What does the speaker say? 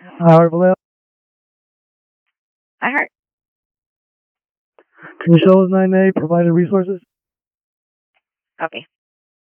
Howard Vallejo. I heard. Can you show us 9A provided resources? Copy.